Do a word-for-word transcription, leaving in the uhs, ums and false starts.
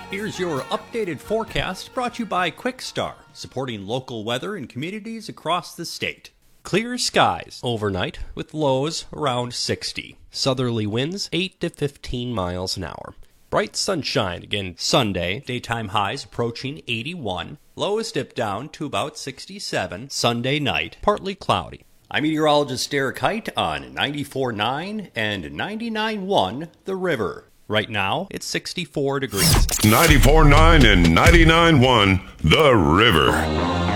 Here's your updated forecast brought to you by Quickstar, supporting local weather in communities across the state. Clear skies overnight with lows around sixty. Southerly winds eight to fifteen miles an hour. Bright sunshine again Sunday. Daytime highs approaching eighty-one. Lows dip down to about sixty-seven. Sunday night, partly cloudy. I'm meteorologist Derek Height on ninety-four point nine and ninety-nine point one The River. Right now, it's sixty-four degrees. ninety-four point nine and ninety-nine point one The River.